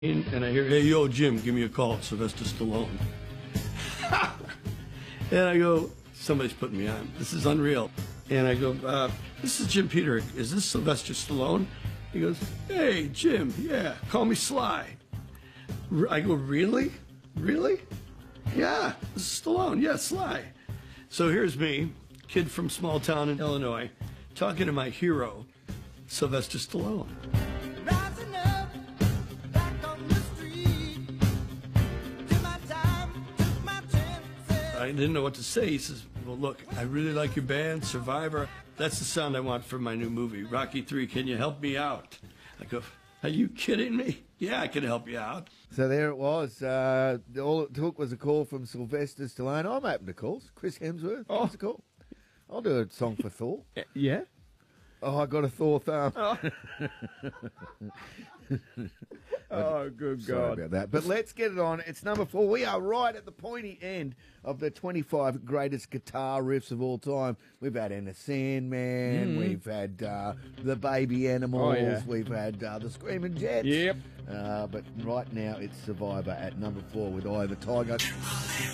And I hear, hey, yo, Jim, give me a call. It's Sylvester Stallone. And I go, somebody's putting me on. This is unreal. And I go, this is Jim Peter. Is this Sylvester Stallone? He goes, hey, Jim, yeah, call me Sly. I go, really? Really? Yeah, this is Stallone. Yeah, Sly. So here's me, kid from small town in Illinois, talking to my hero, Sylvester Stallone. I didn't know what to say. He says, well, look, I really like your band, Survivor. That's the sound I want for my new movie, Rocky III. Can you help me out? I go, are you kidding me? Yeah, I can help you out. So there it was. All it took was a call from Sylvester Stallone. I'm open to calls. Chris Hemsworth, give us a call. I'll do a song for Thor. Yeah? Oh, I got a Thor thumb. Oh, good Sorry God. about that. But let's get it on. It's number 4. We are right at the pointy end of the 25 greatest guitar riffs of all time. We've had Enter Sandman. We've had the Baby Animals. Oh, yeah. We've had the Screaming Jets. Yep. But right now it's Survivor at number 4 with Eye of the Tiger.